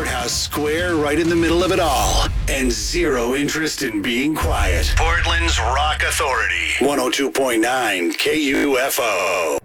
courthouse square right in the middle of it all, and zero interest in being quiet. Portland's Rock Authority, 102.9 KUFO.